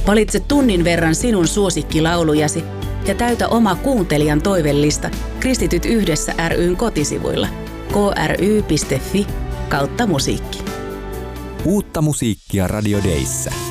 Valitse tunnin verran sinun suosikkilaulujasi ja täytä oma kuuntelijan toivellista Kristityt yhdessä ry:n kotisivuilla kry.fi/musiikki. Uutta musiikkia Radio Dayssä.